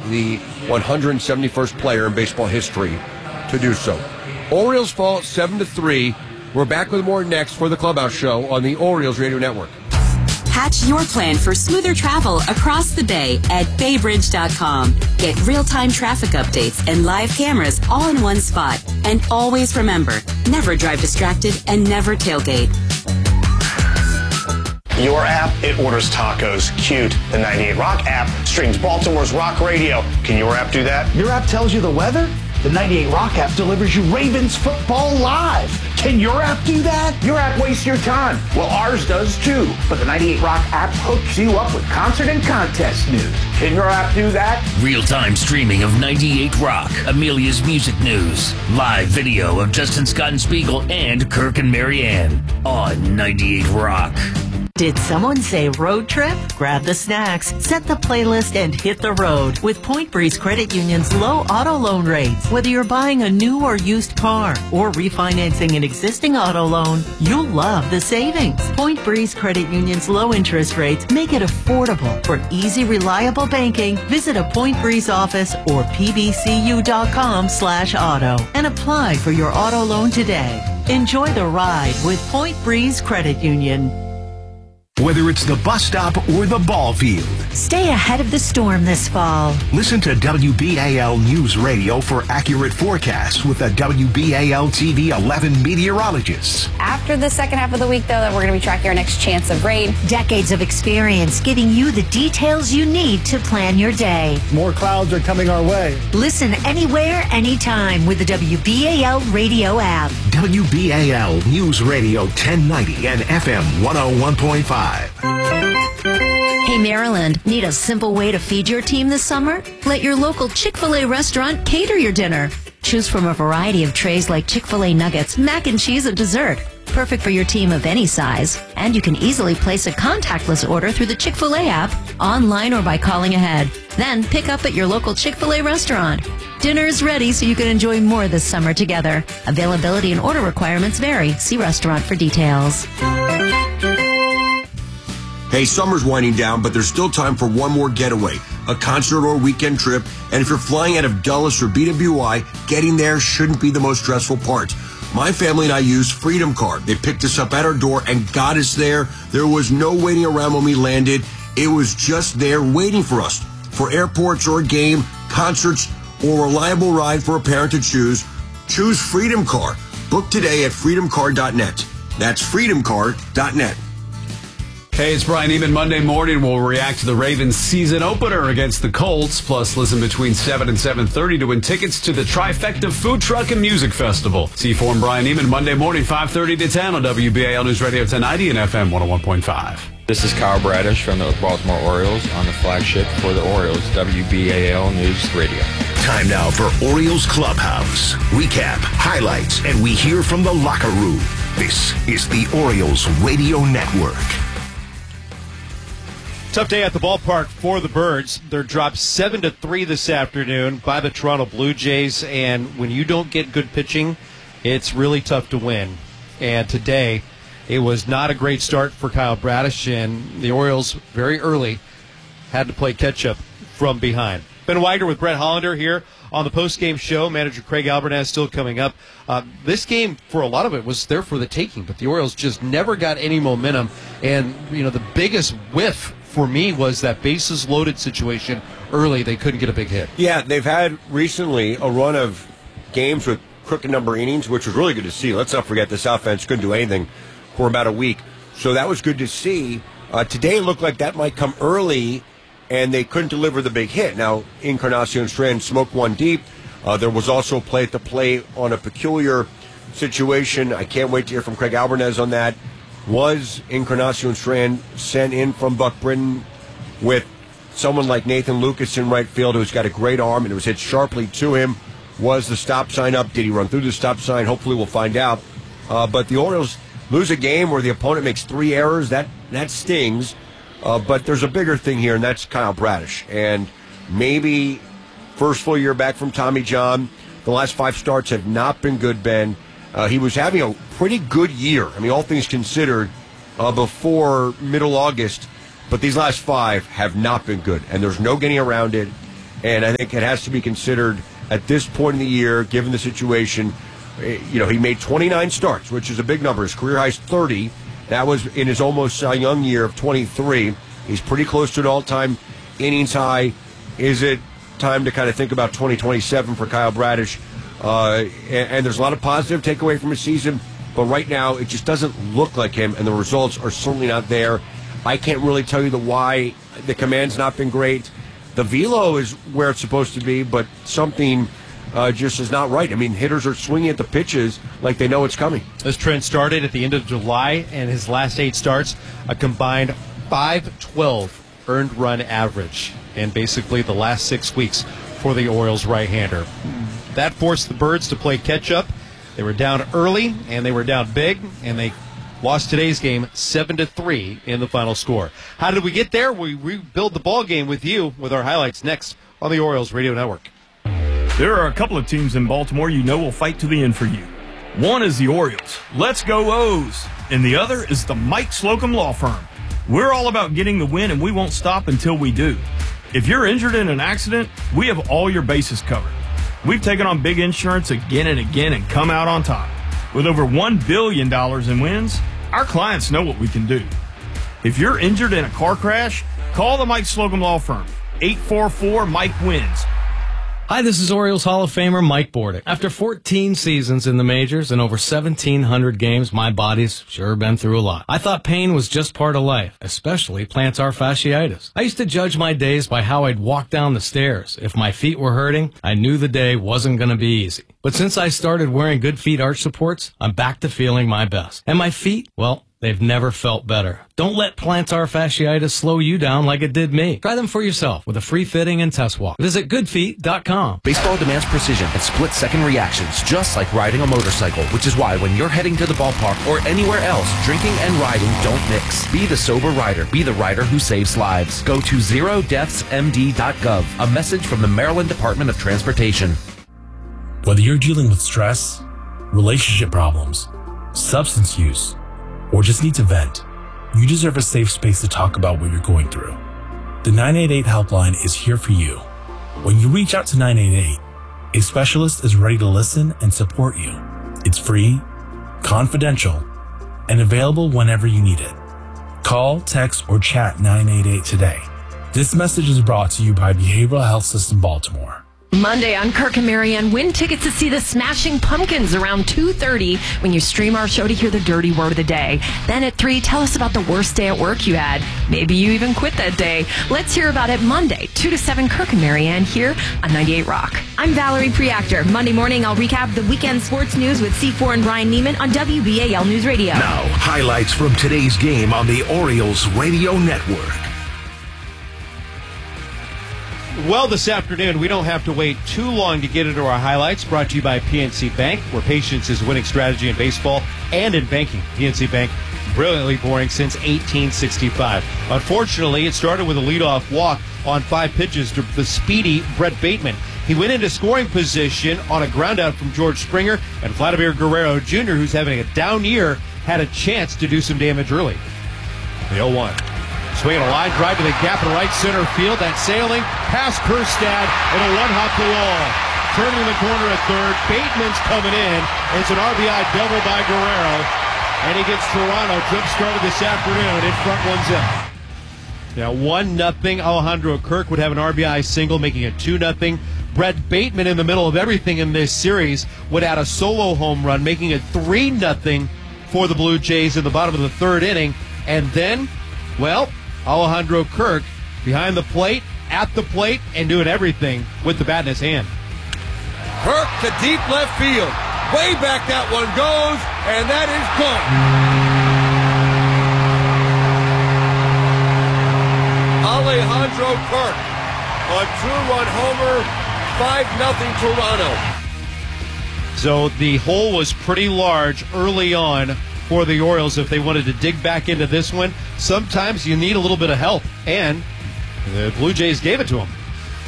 the 171st player in baseball history to do so. Orioles fall 7-3. We're back with more next for the Clubhouse Show on the Orioles Radio Network. Hatch your plan for smoother travel across the bay at baybridge.com. Get real-time traffic updates and live cameras all in one spot. And always remember, never drive distracted and never tailgate. Your app, it orders tacos. Cute. The 98 Rock app streams Baltimore's rock radio. Can your app do that? Your app tells you the weather? The 98 Rock app delivers you Ravens football live. Can your app do that? Your app wastes your time. Well, ours does too. But the 98 Rock app hooks you up with concert and contest news. Can your app do that? Real-time streaming of 98 Rock, Amelia's music news, live video of Justin Scott and Spiegel and Kirk and Marianne on 98 Rock. Did someone say road trip? Grab the snacks, set the playlist, and hit the road with Point Breeze Credit Union's low auto loan rates. Whether you're buying a new or used car or refinancing an existing auto loan, you'll love the savings. Point Breeze Credit Union's low interest rates make it affordable. For easy, reliable banking, visit a Point Breeze office or pbcu.com/auto and apply for your auto loan today. Enjoy the ride with Point Breeze Credit Union. Whether it's the bus stop or the ball field, stay ahead of the storm this fall. Listen to WBAL News Radio for accurate forecasts with the WBAL TV 11 meteorologists. After the second half of the week, though, that we're going to be tracking our next chance of rain. Decades of experience giving you the details you need to plan your day. More clouds are coming our way. Listen anywhere, anytime with the WBAL radio app. WBAL News Radio 1090 and FM 101.5. Hey, Maryland, need a simple way to feed your team this summer? Let your local Chick-fil-A restaurant cater your dinner. Choose from a variety of trays like Chick-fil-A nuggets, mac and cheese, and dessert. Perfect for your team of any size. And you can easily place a contactless order through the Chick-fil-A app, online or by calling ahead. Then pick up at your local Chick-fil-A restaurant. Dinner's ready so you can enjoy more this summer together. Availability and order requirements vary. See restaurant for details. Hey, summer's winding down, but there's still time for one more getaway, a concert or weekend trip. And if you're flying out of Dulles or BWI, getting there shouldn't be the most stressful part. My family and I used Freedom Card. They picked us up at our door and got us there. There was no waiting around when we landed. It was just there waiting for us. For airports or a game, concerts, or a reliable ride for a parent to choose, choose Freedom Card. Book today at freedomcard.net. That's freedomcard.net. Hey, it's Brian Eman. Monday morning, we'll react to the Ravens season opener against the Colts. Plus, listen between 7 and 7:30 to win tickets to the Trifecta Food Truck and Music Festival. C4 and Brian Eman, Monday morning, 5:30 to 10 on WBAL News Radio 1090 and FM 101.5. This is Kyle Bradish from the Baltimore Orioles on the flagship for the Orioles, WBAL News Radio. Time now for Orioles Clubhouse. Recap, highlights, and we hear from the locker room. This is the Orioles Radio Network. Tough day at the ballpark for the Birds. They're dropped 7-3 this afternoon by the Toronto Blue Jays, and when you don't get good pitching, it's really tough to win. And today, it was not a great start for Kyle Bradish, and the Orioles very early had to play catch-up from behind. Ben Wagner with Brett Hollander here on the post-game show. Manager Craig Albernaz still coming up. This game, for a lot of it, was there for the taking, but the Orioles just never got any momentum. And, the biggest whiff for me was that bases loaded situation early. They couldn't get a big hit. Yeah, they've had recently a run of games with crooked number innings, which was really good to see. Let's not forget this offense couldn't do anything for about a week. So that was good to see. Today it looked like that might come early, and they couldn't deliver the big hit. Now, Encarnacion Strand smoked one deep. There was also play at the plate on a peculiar situation. I can't wait to hear from Craig Albernaz on that. Was Encarnacion Strand sent in from Buck Britton with someone like Nathan Lucas in right field, who's got a great arm, and it was hit sharply to him? Was the stop sign up? Did he run through the stop sign? Hopefully we'll find out. But the Orioles lose a game where the opponent makes 3 errors. That stings. But there's a bigger thing here, and that's Kyle Bradish. And maybe first full year back from Tommy John. The last 5 starts have not been good, Ben. He was having a pretty good year, all things considered, before middle August. But these last 5 have not been good, and there's no getting around it. And I think it has to be considered at this point in the year, given the situation. You know, he made 29 starts, which is a big number. His career high is 30. That was in his almost Cy Young year of 23. He's pretty close to an all-time innings high. Is it time to kind of think about 2027 for Kyle Bradish? And there's a lot of positive takeaway from his season, but right now it just doesn't look like him, and the results are certainly not there. I can't really tell you the why. The command's not been great. The velo is where it's supposed to be, but something just is not right. I mean, hitters are swinging at the pitches like they know it's coming. This trend started at the end of July, and his last 8 starts, a combined .512 earned run average, and basically the last 6 weeks for the Orioles right-hander. That forced the Birds to play catch-up. They were down early, and they were down big, and they lost today's game 7-3 in the final score. How did we get there? We rebuild the ball game with you with our highlights next on the Orioles Radio Network. There are a couple of teams in Baltimore you know will fight to the end for you. One is the Orioles. Let's go O's. And the other is the Mike Slocum Law Firm. We're all about getting the win, and we won't stop until we do. If you're injured in an accident, we have all your bases covered. We've taken on big insurance again and again and come out on top. With over $1 billion in wins, our clients know what we can do. If you're injured in a car crash, call the Mike Slocum Law Firm. 844-MIKE-WINS. Hi, this is Orioles Hall of Famer Mike Bordick. After 14 seasons in the majors and over 1,700 games, my body's sure been through a lot. I thought pain was just part of life, especially plantar fasciitis. I used to judge my days by how I'd walk down the stairs. If my feet were hurting, I knew the day wasn't going to be easy. But since I started wearing Good Feet arch supports, I'm back to feeling my best. And my feet, well, they've never felt better. Don't let plantar fasciitis slow you down like it did me. Try them for yourself with a free fitting and test walk. Visit goodfeet.com. Baseball demands precision and split-second reactions, just like riding a motorcycle, which is why when you're heading to the ballpark or anywhere else, drinking and riding don't mix. Be the sober rider. Be the rider who saves lives. Go to zerodeathsmd.gov. A message from the Maryland Department of Transportation. Whether you're dealing with stress, relationship problems, substance use, or just need to vent, you deserve a safe space to talk about what you're going through. The 988 helpline is here for you. When you reach out to 988, a specialist is ready to listen and support you. It's free, confidential, and available whenever you need it. Call, text, or chat 988 today. This message is brought to you by Behavioral Health System Baltimore. Monday on Kirk and Marianne, win tickets to see the Smashing Pumpkins around 2:30 when you stream our show to hear the dirty word of the day. Then at 3, tell us about the worst day at work you had. Maybe you even quit that day. Let's hear about it Monday, 2 to 7, Kirk and Marianne here on 98 Rock. I'm Valerie Preactor. Monday morning, I'll recap the weekend sports news with C4 and Brian Neiman on WBAL News Radio. Now, highlights from today's game on the Orioles Radio Network. Well, this afternoon, we don't have to wait too long to get into our highlights. Brought to you by PNC Bank, where patience is a winning strategy in baseball and in banking. PNC Bank, brilliantly boring since 1865. Unfortunately, it started with a leadoff walk on 5 pitches to the speedy Brett Bateman. He went into scoring position on a groundout from George Springer, and Vladimir Guerrero Jr., who's having a down year, had a chance to do some damage early. The 0-1. Swinging a line drive to the gap in right center field. That's sailing past Kjerstad and a one-hop to wall. Turning the corner at third. Bateman's coming in. It's an RBI double by Guerrero. And he gets Toronto jump-started this afternoon in front 1-0. Now 1-0. Alejandro Kirk would have an RBI single, making it 2-0. Brett Bateman, in the middle of everything in this series, would add a solo home run, making it 3-0 for the Blue Jays in the bottom of the 3rd inning. And then, well, Alejandro Kirk behind the plate, at the plate, and doing everything with the bat in his hand. Kirk to deep left field. Way back that one goes, and that is gone. Alejandro Kirk, a 2-run homer, 5-0 Toronto. So the hole was pretty large early on for the Orioles if they wanted to dig back into this one. Sometimes you need a little bit of help, and the Blue Jays gave it to him.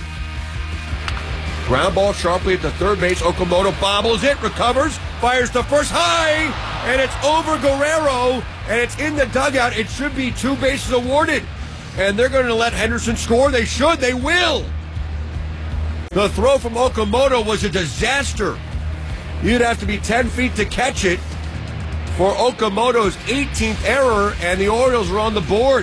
Ground ball sharply at the third base. Okamoto bobbles it, recovers, fires the first high, and it's over Guerrero, and it's in the dugout. It should be 2 bases awarded, and they're going to let Henderson score. They should. They will. The throw from Okamoto was a disaster. You'd have to be 10 feet to catch it for Okamoto's 18th error, and the Orioles were on the board.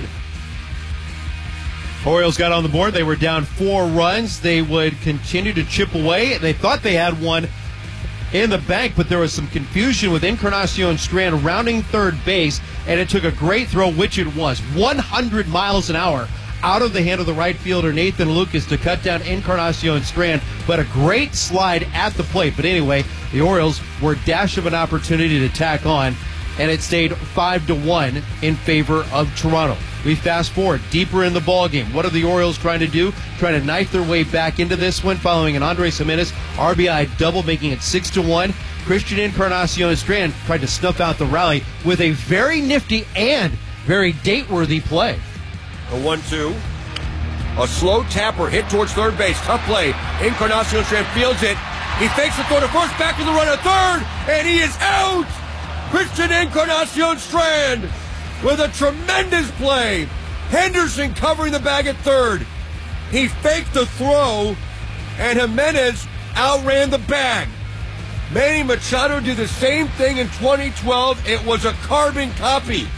Orioles got on the board. They were down 4 runs. They would continue to chip away. They thought they had one in the bank, but there was some confusion with Encarnacion Strand rounding third base, and it took a great throw, which it was, 100 miles an hour out of the hand of the right fielder Nathan Lucas to cut down Encarnacion Strand, but a great slide at the plate. But anyway, the Orioles were a dash of an opportunity to tack on, and it stayed 5-1 in favor of Toronto. We fast forward deeper in the ballgame. What are the Orioles trying to do? Trying to knife their way back into this one following an Andres Jimenez RBI double, making it 6-1. Christian Encarnacion Strand tried to snuff out the rally with a very nifty and very date-worthy play. A 1-2. A slow tapper hit towards third base. Tough play. Encarnacion Strand fields it. He fakes the throw to first, back to the run at third, and he is out! Christian Encarnacion Strand with a tremendous play. Henderson covering the bag at third. He faked the throw, and Jimenez outran the bag. Manny Machado did the same thing in 2012. It was a carbon copy.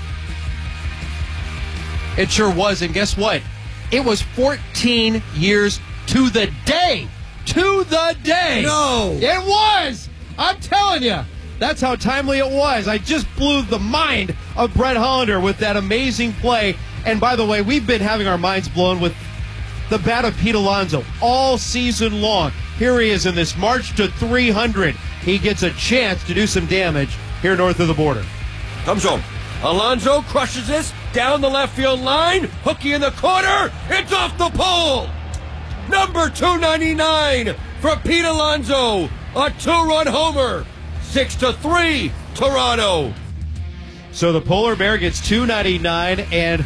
It sure was, and guess what? It was 14 years to the day. To the day. No. It was. I'm telling you. That's how timely it was. I just blew the mind of Brett Hollander with that amazing play. And by the way, we've been having our minds blown with the bat of Pete Alonso all season long. Here he is in this march to 300. He gets a chance to do some damage here north of the border. Comes home. Alonso crushes this down the left field line. Hooky in the corner. It's off the pole. Number 299 for Pete Alonso. A 2-run homer. 6-3, Toronto. So the Polar Bear gets 299 and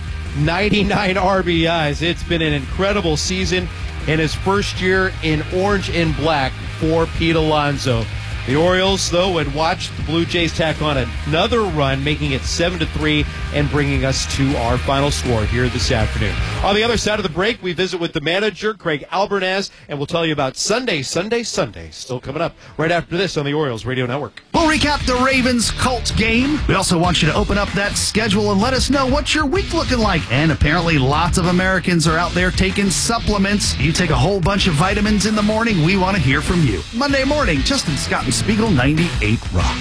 99 RBIs. It's been an incredible season in his first year in orange and black for Pete Alonso. The Orioles, though, would watch the Blue Jays tack on another run, making it 7-3 and bringing us to our final score here this afternoon. On the other side of the break, we visit with the manager, Craig Albernaz, and we'll tell you about Sunday, still coming up right after this on the Orioles Radio Network. We'll recap the Ravens-Colts game. We also want you to open up that schedule and let us know what's your week looking like. And apparently lots of Americans are out there taking supplements. You take a whole bunch of vitamins in the morning, we want to hear from you. Monday morning, Justin Scott and Spiegel, 98 Rock.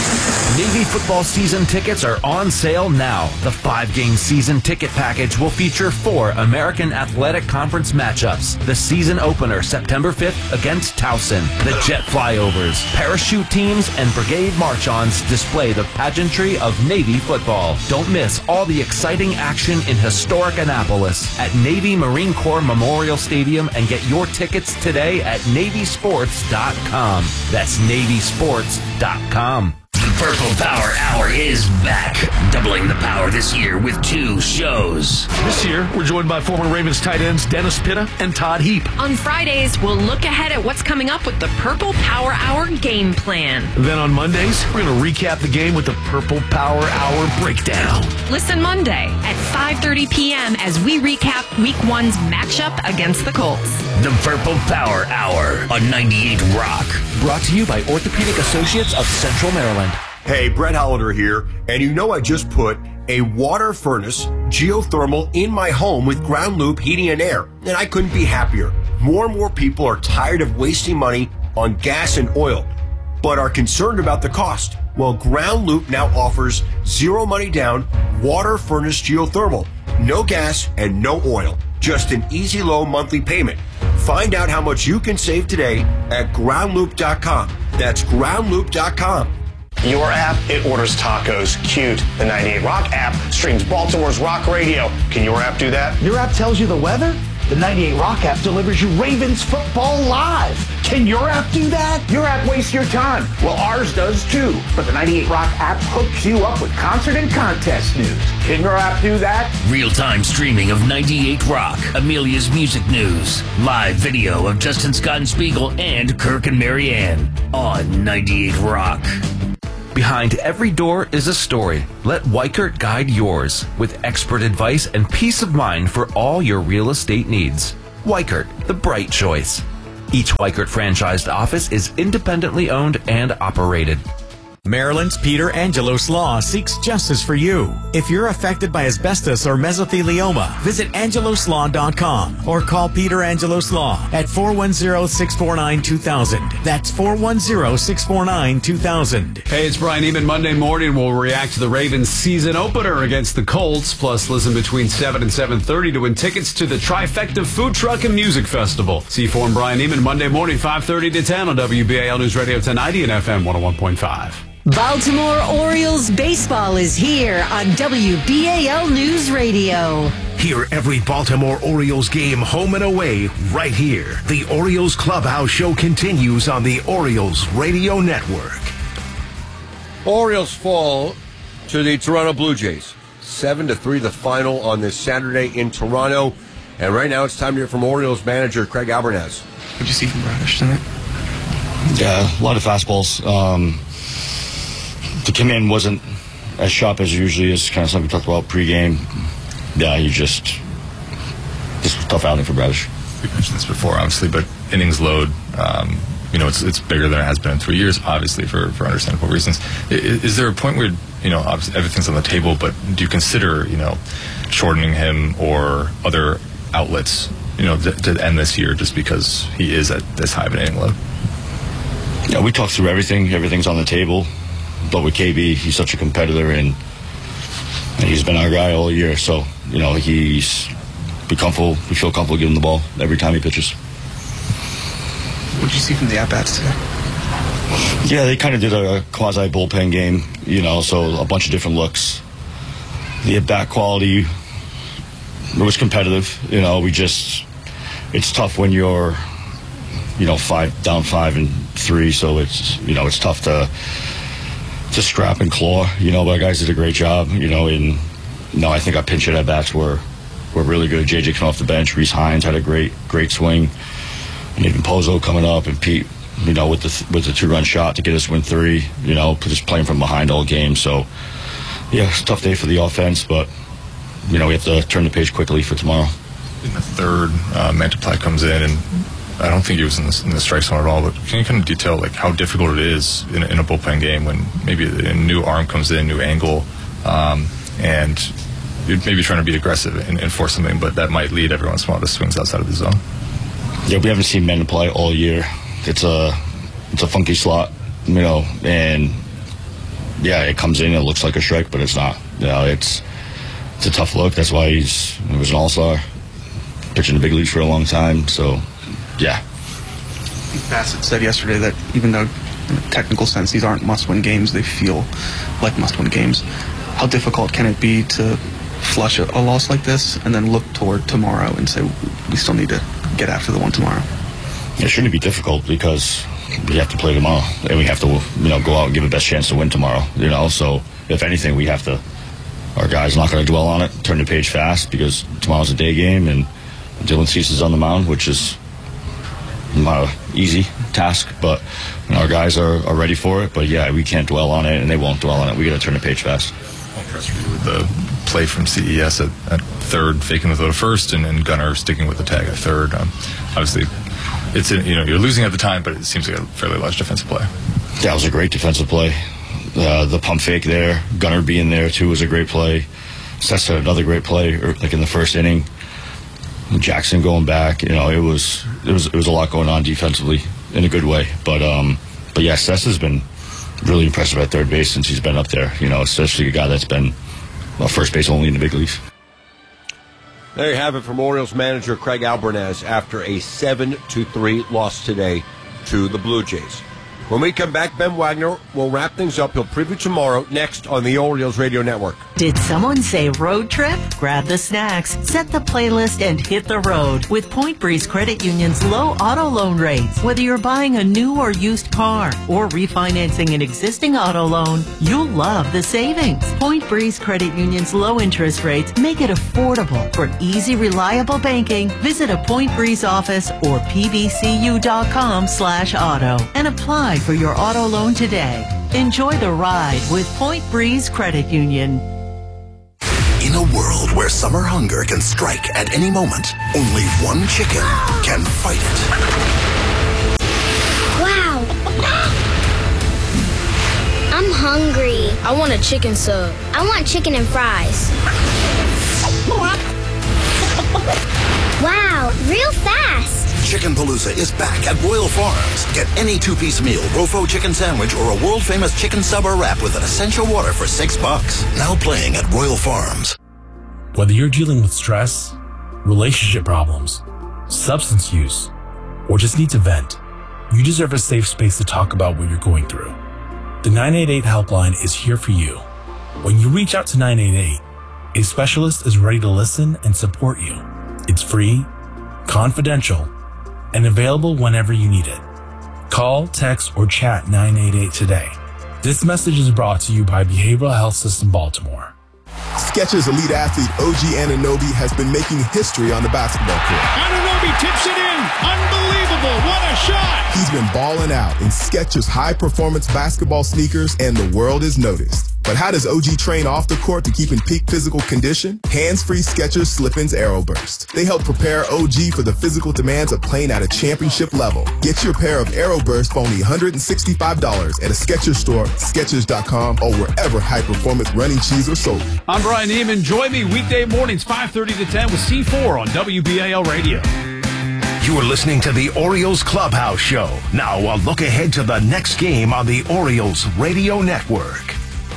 Navy football season tickets are on sale now. The 5-game season ticket package will feature 4 American Athletic Conference matchups. The season opener, September 5th, against Towson. The jet flyovers, parachute teams, and brigade march-ons display the pageantry of Navy football. Don't miss all the exciting action in historic Annapolis at Navy Marine Corps Memorial Stadium, and get your tickets today at NavySports.com. That's NavySports.com. The Purple Power Hour is back, doubling the power this year with 2 shows. This year, we're joined by former Ravens tight ends Dennis Pitta and Todd Heap. On Fridays, we'll look ahead at what's coming up with the Purple Power Hour game plan. Then on Mondays, we're going to recap the game with the Purple Power Hour breakdown. Listen Monday at 5:30 p.m. as we recap Week 1's matchup against the Colts. The Purple Power Hour on 98 Rock. Brought to you by Orthopedic Associates of Central Maryland. Hey, Brett Hollander here, and you know I just put a water furnace geothermal in my home with Ground Loop Heating and Air, and I couldn't be happier. More and more people are tired of wasting money on gas and oil, but are concerned about the cost. Well, Ground Loop now offers 0 money down water furnace geothermal. No gas and no oil. Just an easy low monthly payment. Find out how much you can save today at groundloop.com. That's groundloop.com. Your app, it orders tacos. Cute. The 98 Rock app streams Baltimore's rock radio. Can your app do that? Your app tells you the weather? The 98 Rock app delivers you Ravens football live. Can your app do that? Your app wastes your time. Well, ours does too. But the 98 Rock app hooks you up with concert and contest news. Can your app do that? Real-time streaming of 98 Rock, Amelia's music news, live video of Justin Scott and Spiegel and Kirk and Marianne on 98 Rock. Behind every door is a story. Let Weichert guide yours with expert advice and peace of mind for all your real estate needs. Weichert, the bright choice. Each Weichert franchised office is independently owned and operated. Maryland's Peter Angelos Law seeks justice for you. If you're affected by asbestos or mesothelioma, visit angeloslaw.com or call Peter Angelos Law at 410-649-2000. That's 410-649-2000. Hey, it's Brian Neiman. Monday morning, we'll react to the Ravens season opener against the Colts. Plus, listen between 7 and 7:30 to win tickets to the Trifecta Food Truck and Music Festival. C4 and Brian Neiman, Monday morning, 5:30 to 10 on WBAL News Radio 1090 and FM 101.5. Baltimore Orioles baseball is here on WBAL News Radio. Hear every Baltimore Orioles game home and away right here. The Orioles Clubhouse Show continues on the Orioles Radio Network. Orioles fall to the Toronto Blue Jays. 7-3 the final on this Saturday in Toronto. And right now it's time to hear from Orioles manager Craig Albernaz. What did you see from Bradish tonight? Yeah, a lot of fastballs. The command wasn't as sharp as it usually is, kind of something we talked about pregame. Yeah, this was a tough outing for Bradish. We mentioned this before, obviously, but innings load, it's bigger than it has been in 3 years, obviously, for understandable reasons. Is there a point where, obviously everything's on the table, but do you consider, shortening him or other outlets, to end this year just because he is at this high of an inning load? Yeah, we talked through everything. Everything's on the table. But with KB, he's such a competitor, and he's been our guy all year. So, we feel comfortable giving the ball every time he pitches. What did you see from the at-bats today? Yeah, they kind of did a quasi-bullpen game, so a bunch of different looks. The at-bat quality, it was competitive. It's tough when you're, 5 down 5-3, so it's tough to scrap and claw, but our guys did a great job, I think our pinch hit at bats were really good. JJ coming off the bench, Reese Hines had a great swing, and even Pozo coming up, and Pete, with the 2-run shot to get us win 3, just playing from behind all game. So, yeah, it's a tough day for the offense, but, we have to turn the page quickly for tomorrow. In the third, Mantiply comes in, and I don't think he was in the strike zone at all, but can you kind of detail how difficult it is in a bullpen game when maybe a new arm comes in, new angle, and you're maybe trying to be aggressive and force something, but that might lead every once in a while to swings outside of the zone? Yeah, we haven't seen Mantiply all year. It's a funky slot, and yeah, it comes in, it looks like a strike, but it's not. It's a tough look. That's why he was an all-star, pitching the big leagues for a long time, so. Yeah. Bassett said yesterday that even though in a technical sense these aren't must-win games, they feel like must-win games. How difficult can it be to flush a loss like this and then look toward tomorrow and say we still need to get after the one tomorrow? It shouldn't be difficult because we have to play tomorrow and we have to go out and give the best chance to win tomorrow. So if anything, we have to. Our guys not going to dwell on it, turn the page fast because tomorrow's a day game and Dylan Cease is on the mound, which is not an easy task, but our guys are ready for it. But yeah, we can't dwell on it, and they won't dwell on it. We got to turn the page fast. I'll impress you with the play from CES at third, faking the throw to first, and Gunnar sticking with the tag at third. Obviously, it's you're losing at the time, but it seems like a fairly large defensive play. That was a great defensive play. The pump fake there, Gunnar being there too was a great play. Seth had another great play, in the first inning. Jackson going back, it was a lot going on defensively in a good way. But yeah, Seth has been really impressive at third base since he's been up there. Especially a guy that's been first base only in the big leagues. There you have it from Orioles manager Craig Albernaz after a 7-3 loss today to the Blue Jays. When we come back, Ben Wagner will wrap things up. He'll preview tomorrow next on the Orioles Radio Network. Did someone say road trip? Grab the snacks, set the playlist, and hit the road with Point Breeze Credit Union's low auto loan rates. Whether you're buying a new or used car or refinancing an existing auto loan, you'll love the savings. Point Breeze Credit Union's low interest rates make it affordable. For easy, reliable banking, visit a Point Breeze office or pbcu.com/auto and apply for your auto loan today. Enjoy the ride with Point Breeze Credit Union. In a world where summer hunger can strike at any moment, only one chicken can fight it. I want a chicken sub. I want chicken and fries. Wow, real fast. Chicken Palooza is back at Royal Farms. Get any two-piece meal, Rofo chicken sandwich, or a world-famous chicken sub or wrap with an essential water for $6. Now playing at Royal Farms. Whether you're dealing with stress, relationship problems, substance use, or just need to vent, you deserve a safe space to talk about what you're going through. The 988 helpline is here for you. When you reach out to 988, a specialist is ready to listen and support you. It's free, confidential, and available whenever you need it. Call, text, or chat 988 today. This message is brought to you by Behavioral Health System Baltimore. Skechers elite athlete OG Anunoby has been making history on the basketball court. Anunoby tips it in. Unbelievable. What a shot. He's been balling out in Skechers high-performance basketball sneakers, and the world is noticed. But how does OG train off the court to keep in peak physical condition? Hands-free Skechers Slip-ins Aeroburst. They help prepare OG for the physical demands of playing at a championship level. Get your pair of Aeroburst for only $165 at a Skechers store, Skechers.com, or wherever high-performance running shoes are sold. I'm Brian Neiman. Join me weekday mornings 5:30 to 10 with C4 on WBAL Radio. You are listening to the Orioles Clubhouse Show. Now a look ahead to the next game on the Orioles Radio Network.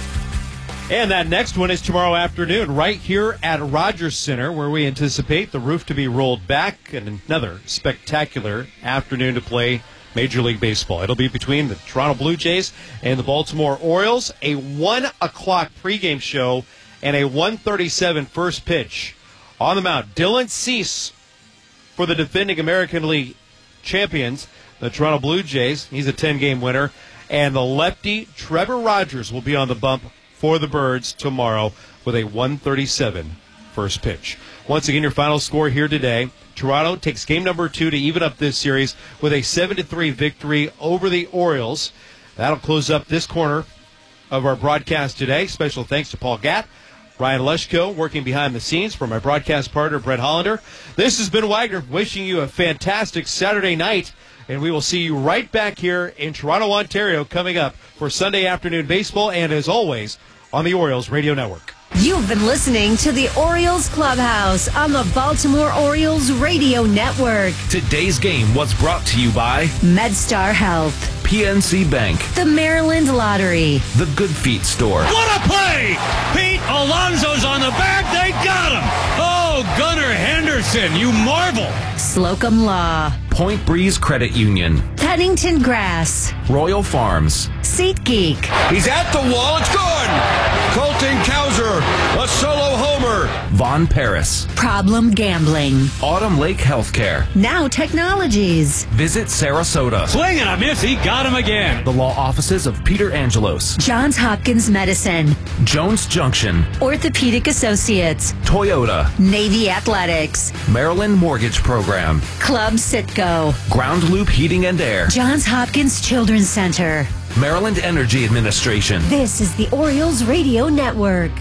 And that next one is tomorrow afternoon right here at Rogers Center, where we anticipate the roof to be rolled back and another spectacular afternoon to play Major League Baseball. It'll be between the Toronto Blue Jays and the Baltimore Orioles, a 1 o'clock pregame show and a 1:37 first pitch. On the mound, Dylan Cease for the defending American League champions, the Toronto Blue Jays. He's a 10-game winner. And the lefty Trevor Rogers will be on the bump for the Birds tomorrow with a 1:37 first pitch. Once again, your final score here today. Toronto takes game number 2 to even up this series with a 7-3 victory over the Orioles. That'll close up this corner of our broadcast today. Special thanks to Paul Gatt, Ryan Lushko working behind the scenes, for my broadcast partner, Brett Hollander. This has been Wagner wishing you a fantastic Saturday night, and we will see you right back here in Toronto, Ontario, coming up for Sunday afternoon baseball, and as always, on the Orioles Radio Network. You've been listening to the Orioles Clubhouse on the Baltimore Orioles Radio Network. Today's game was brought to you by MedStar Health, PNC Bank, the Maryland Lottery, the Good Feet Store. What a play! Pete Alonso's on the back. They got him. Oh, Gunnar Henderson, you marvel. Slocum Law, Point Breeze Credit Union, Pennington Grass, Royal Farms, SeatGeek. He's at the wall. It's good. Colton Cowser, a solo homer. Von Paris, Problem Gambling, Autumn Lake Healthcare, Now Technologies, Visit Sarasota, Swing and a miss. He got him again. the law offices of Peter Angelos, Johns Hopkins Medicine, Jones Junction, Orthopedic Associates, Toyota, Navy Athletics, Maryland Mortgage Program, Club Citgo, Ground Loop Heating and Air, Johns Hopkins Children's Center. Maryland Energy Administration. This is the Orioles Radio Network.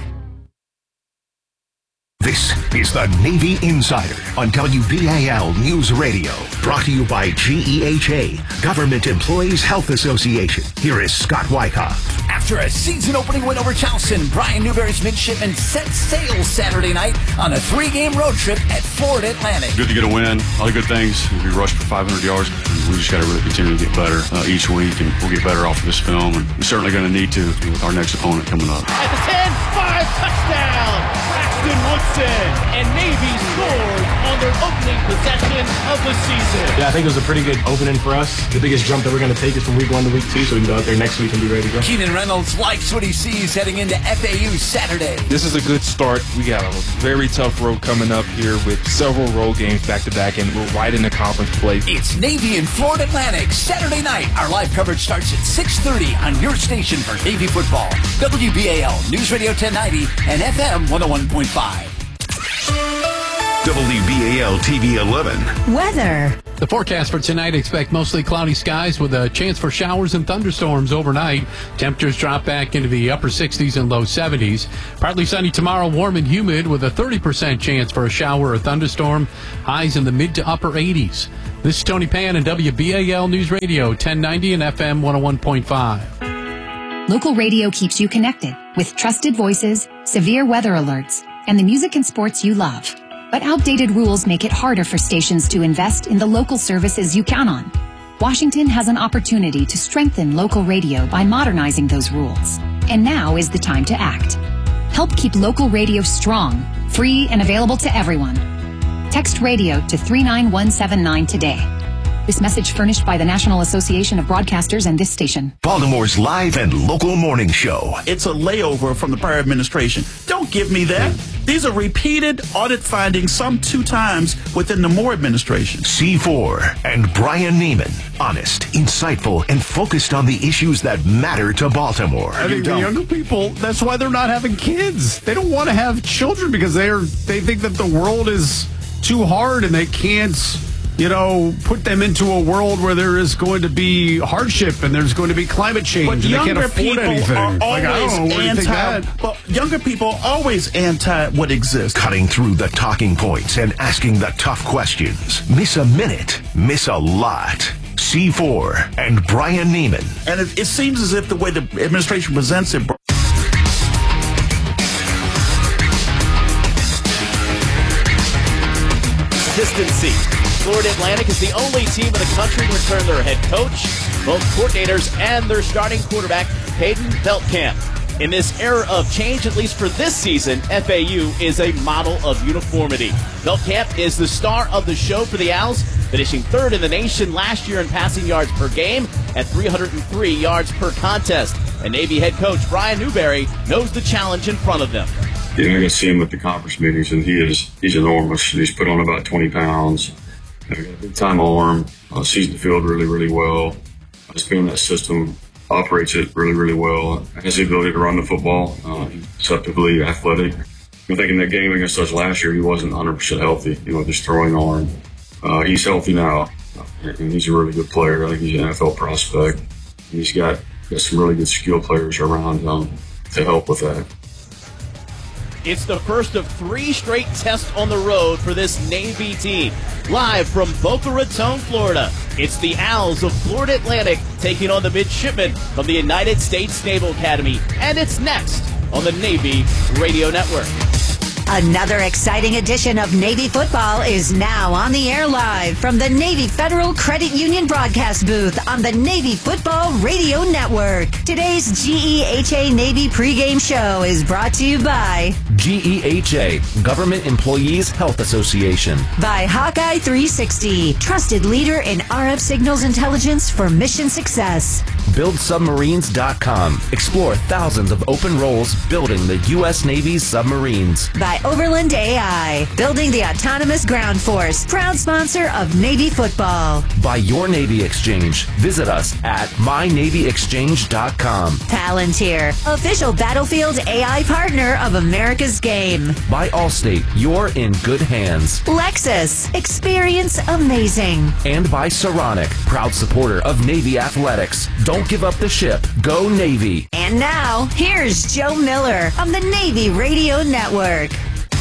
This is the Navy Insider on WBAL News Radio. Brought to you by GEHA, Government Employees Health Association. Here is Scott Wyckoff. After a season-opening win over Charleston, Brian Newberry's midshipmen set sail Saturday night on a 3-game road trip at Florida Atlantic. Good to get a win. All the good things. We rushed for 500 yards. We just got to really continue to get better each week, and we'll get better off of this film. And we're certainly going to need to with our next opponent coming up. At the 10-5 touchdown. Braxton Woodson, and Navy scores on their opening possession of the season. Yeah, I think it was a pretty good opening for us. The biggest jump that we're going to take is from week 1 to week 2, so we can go out there next week and be ready to go. Keenan Reynolds likes what he sees heading into FAU Saturday. This is a good start. We got a very tough road coming up here with several road games back-to-back, and we're right in the conference play. It's Navy and Florida Atlantic Saturday night. Our live coverage starts at 6:30 on your station for Navy football. WBAL News Radio 1090 and FM 101.5. WBAL TV 11. Weather. The forecast for tonight, expect mostly cloudy skies with a chance for showers and thunderstorms overnight. Temperatures drop back into the upper 60s and low 70s. Partly sunny tomorrow, warm and humid with a 30% chance for a shower or thunderstorm. Highs in the mid to upper 80s. This is Tony Pan and WBAL News Radio 1090 and FM 101.5. Local radio keeps you connected with trusted voices, severe weather alerts, and the music and sports you love. But outdated rules make it harder for stations to invest in the local services you count on. Washington has an opportunity to strengthen local radio by modernizing those rules. And now is the time to act. Help keep local radio strong, free, and available to everyone. Text radio to 39179 today. This message furnished by the National Association of Broadcasters and this station. Baltimore's live and local morning show. It's a layover from the prior administration. Don't give me that. These are repeated audit findings, some 2 times within the Moore administration. C4 and Brian Neiman. Honest, insightful, and focused on the issues that matter to Baltimore. I think the younger people, that's why they're not having kids. They don't want to have children because they think that the world is too hard and they can't, put them into a world where there is going to be hardship and there's going to be climate change and they can't afford anything. I don't know, where do you think that? Well, younger people are always anti what exists. Cutting through the talking points and asking the tough questions. Miss a minute, miss a lot. C4 and Brian Neiman. And it seems as if the way the administration presents it. Consistency. Florida Atlantic is the only team in the country to return their head coach, both coordinators, and their starting quarterback, Hayden Veldkamp. In this era of change, at least for this season, FAU is a model of uniformity. Veldkamp is the star of the show for the Owls, finishing 3rd in the nation last year in passing yards per game at 303 yards per contest. And Navy head coach Brian Newberry knows the challenge in front of them. I can see him at the conference meetings, and he's enormous. He's put on about 20 pounds. Got a big time arm, sees the field really, really well. He's been in that system, operates it really, really well. Has the ability to run the football, deceptively athletic. I think in that game against us last year, he wasn't 100% healthy, with his throwing arm. He's healthy now, and he's a really good player. I think he's an NFL prospect. He's got some really good skill players around him to help with that. It's the first of 3 straight tests on the road for this Navy team. Live from Boca Raton, Florida, it's the Owls of Florida Atlantic taking on the midshipmen from the United States Naval Academy. And it's next on the Navy Radio Network. Another exciting edition of Navy football is now on the air live from the Navy Federal Credit Union broadcast booth on the Navy Football Radio Network. Today's GEHA Navy pregame show is brought to you by GEHA, Government Employees Health Association. By Hawkeye 360, trusted leader in RF signals intelligence for mission success. BuildSubmarines.com. Explore thousands of open roles building the U.S. Navy's submarines. By Overland AI, building the autonomous ground force. Proud sponsor of Navy football. By Your Navy Exchange. Visit us at mynavyexchange.com. Palantir, official battlefield AI partner of America's Game. By Allstate, you're in good hands. Lexus, experience amazing. And by Saronic, proud supporter of Navy athletics. Don't give up the ship. Go Navy. And now, here's Joe Miller on the Navy Radio Network.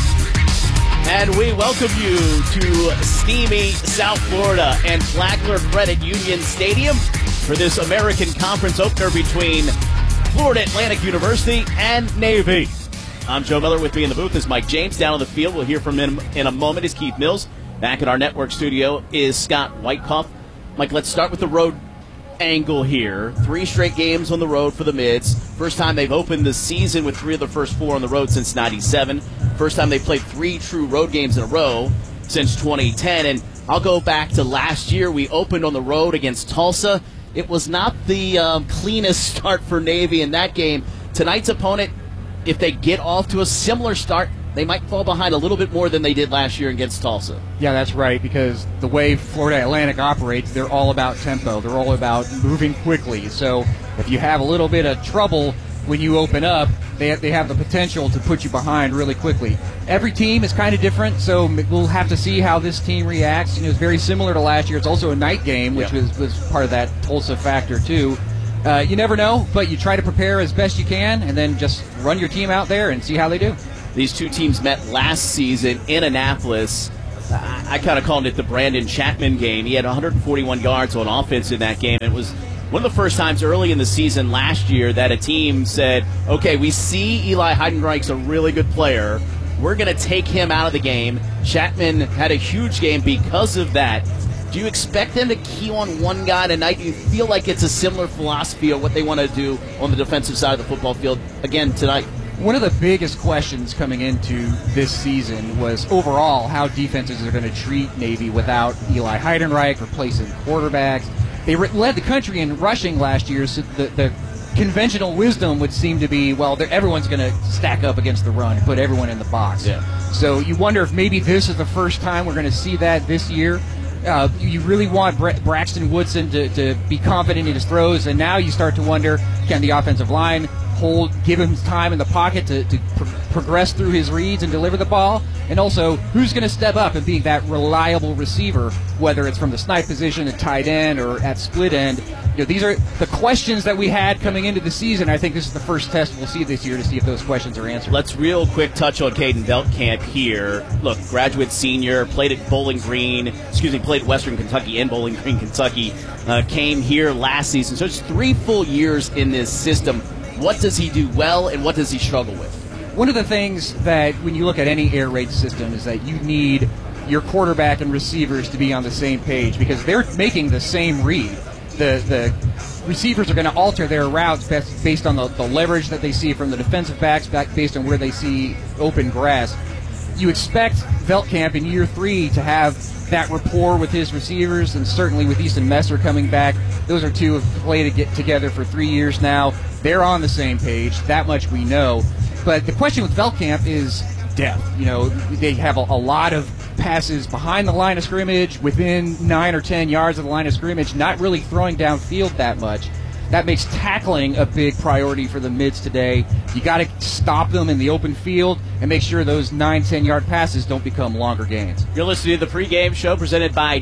And we welcome you to steamy South Florida and Flagler Credit Union Stadium for this American Conference opener between Florida Atlantic University and Navy. I'm Joe Miller. With me in the booth is Mike James. Down on the field, we'll hear from him in a moment, is Keith Mills. Back in our network studio is Scott Whitecoff. Mike, let's start with the road angle here. 3 straight games on the road for the Mids. First time they've opened the season with 3 of the first 4 on the road since '97. First time they played 3 true road games in a row since 2010. And I'll go back to last year. We opened on the road against Tulsa. It was not the cleanest start for Navy in that game. Tonight's opponent, if they get off to a similar start, they might fall behind a little bit more than they did last year against Tulsa. Yeah, that's right, because the way Florida Atlantic operates, they're all about tempo. They're all about moving quickly. So if you have a little bit of trouble when you open up, they have the potential to put you behind really quickly. Every team is kind of different, so we'll have to see how this team reacts. It's very similar to last year. It's also a night game, which was part of that Tulsa factor, too. You never know, but you try to prepare as best you can, and then just run your team out there and see how they do. These two teams met last season in Annapolis. I kind of called it the Brandon Chapman game. He had 141 yards on offense in that game. It was one of the first times early in the season last year that a team said, okay, we see Eli Heidenreich's a really good player. We're going to take him out of the game. Chapman had a huge game because of that. Do you expect them to key on one guy tonight? Do you feel like it's a similar philosophy of what they want to do on the defensive side of the football field again tonight? One of the biggest questions coming into this season was overall how defenses are going to treat Navy without Eli Heidenreich replacing quarterbacks. They led the country in rushing last year, so the conventional wisdom would seem to be, well, everyone's going to stack up against the run and put everyone in the box. Yeah. So you wonder if maybe this is the first time we're going to see that this year. You really want Braxton Woodson to be confident in his throws, and now you start to wonder, can the offensive line give him time in the pocket to progress through his reads and deliver the ball? And also, who's going to step up and be that reliable receiver, whether it's from the snipe position at tight end or at split end? These are the questions that we had coming into the season. I think this is the first test we'll see this year to see if those questions are answered. Let's real quick touch on Caden Veltkamp here. Look, graduate senior, played at Western Kentucky and Bowling Green, Kentucky. Came here last season. So it's 3 full years in this system. What does he do well, and what does he struggle with? One of the things that when you look at any air raid system is that you need your quarterback and receivers to be on the same page because they're making the same read. The receivers are going to alter their routes based on the leverage that they see from the defensive backs, based on where they see open grass. You expect Veltkamp in year 3 to have that rapport with his receivers, and certainly with Easton Messer coming back. Those are two who have played together for 3 years now. They're on the same page. That much we know. But the question with Veltkamp is depth. They have a lot of passes behind the line of scrimmage, within 9 or 10 yards of the line of scrimmage, not really throwing downfield that much. That makes tackling a big priority for the mids today. You got to stop them in the open field and make sure those 9, 10-yard passes don't become longer gains. You're listening to the pregame show presented by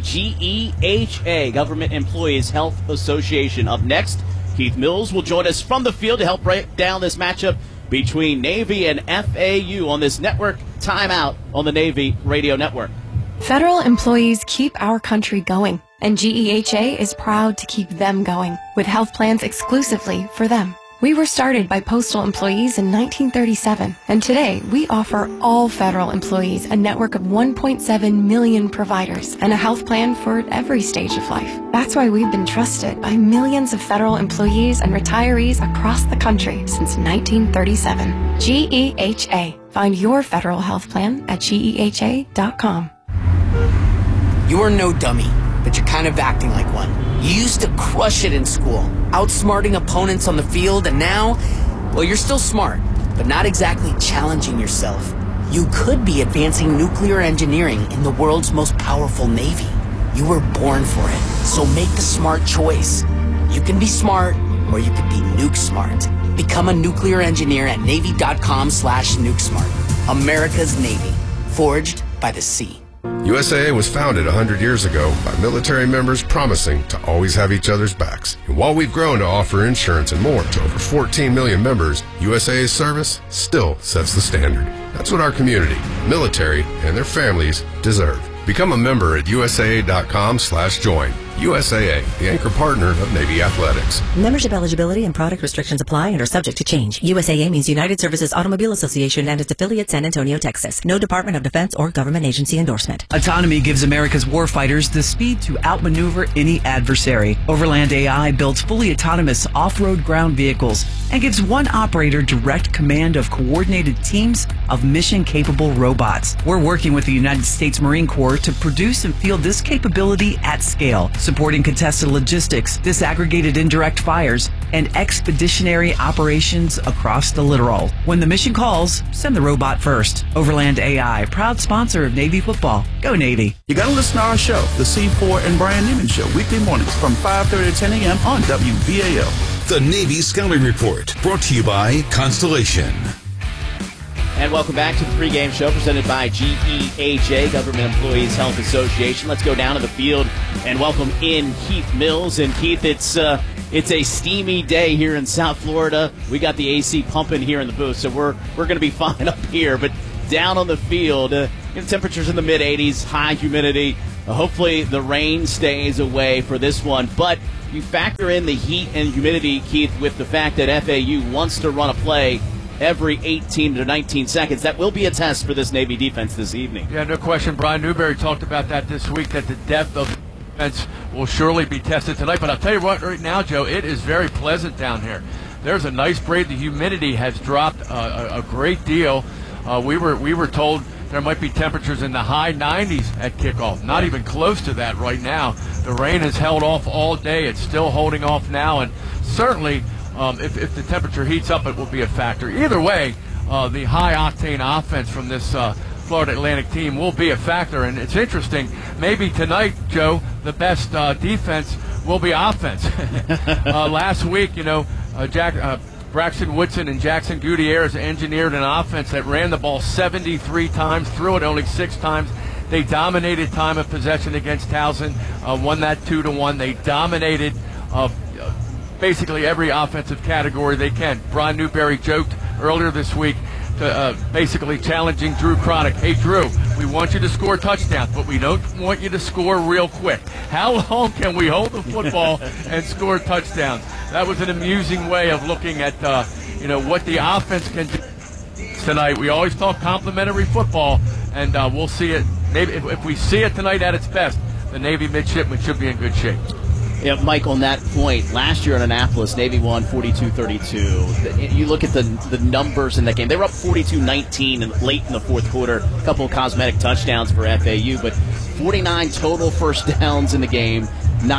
GEHA, Government Employees Health Association. Up next, Keith Mills will join us from the field to help break down this matchup between Navy and FAU on this network timeout on the Navy Radio Network. Federal employees keep our country going, and GEHA is proud to keep them going with health plans exclusively for them. We were started by postal employees in 1937, and today we offer all federal employees a network of 1.7 million providers and a health plan for every stage of life. That's why we've been trusted by millions of federal employees and retirees across the country since 1937. GEHA. Find your federal health plan at GEHA.com. You're no dummy, but you're kind of acting like one. You used to crush it in school, outsmarting opponents on the field, and now, well, you're still smart, but not exactly challenging yourself. You could be advancing nuclear engineering in the world's most powerful Navy. You were born for it, so make the smart choice. You can be smart, or you could be nuke smart. Become a nuclear engineer at Navy.com/nukesmart. America's Navy, forged by the sea. USAA was founded 100 years ago by military members promising to always have each other's backs. And while we've grown to offer insurance and more to over 14 million members, USAA's service still sets the standard. That's what our community, military, and their families deserve. Become a member at USAA.com/join. USAA, the anchor partner of Navy Athletics. Membership eligibility and product restrictions apply and are subject to change. USAA means United Services Automobile Association and its affiliate San Antonio, Texas. No Department of Defense or government agency endorsement. Autonomy gives America's warfighters the speed to outmaneuver any adversary. Overland AI builds fully autonomous off-road ground vehicles and gives one operator direct command of coordinated teams of mission-capable robots. We're working with the United States Marine Corps to produce and field this capability at scale, supporting contested logistics, disaggregated indirect fires, and expeditionary operations across the littoral. When the mission calls, send the robot first. Overland AI, proud sponsor of Navy football. Go Navy. You got to listen to our show, the C4 and Brian Newman Show, weekday mornings from 5:30 to 10 a.m. on WBAL. The Navy Scouting Report, brought to you by Constellation. And welcome back to the pregame show presented by GEHA, Government Employees Health Association. Let's go down to the field and welcome in Keith Mills. And Keith, it's a steamy day here in South Florida. We got the AC pumping here in the booth, so we're going to be fine up here. But down on the field, temperatures in the mid-80s, high humidity. Hopefully the rain stays away for this one. But you factor in the heat and humidity, Keith, with the fact that FAU wants to run a play every 18 to 19 seconds, that will be a test for this Navy defense this evening. Yeah, no question. Brian Newberry talked about that this week, that the depth of the defense will surely be tested tonight. But I'll tell you what, right now, Joe, it is very pleasant down here. There's a nice break. The humidity has dropped a great deal. We were told there might be temperatures in the high 90s at kickoff. Not even close to that right now. The rain has held off all day. It's still holding off now, and certainly if the temperature heats up, it will be a factor. Either way, the high-octane offense from this Florida Atlantic team will be a factor. And it's interesting, maybe tonight, Joe, the best defense will be offense. Last week, Braxton Woodson and Jackson Gutierrez engineered an offense that ran the ball 73 times, threw it only 6 times. They dominated time of possession against Towson, won that 2-1. They dominated basically every offensive category they can. Brian Newberry joked earlier this week to basically challenging Drew Cronick. Hey, Drew, we want you to score touchdowns, but we don't want you to score real quick. How long can we hold the football and score touchdowns? That was an amusing way of looking at what the offense can do tonight. We always talk complimentary football, and we'll see it. Maybe if we see it tonight at its best, the Navy midshipmen should be in good shape. Yeah, Mike, on that point, last year in Annapolis, Navy won 42-32. You look at the numbers in that game. They were up 42-19 late in the fourth quarter. A couple of cosmetic touchdowns for FAU, but 49 total first downs in the game,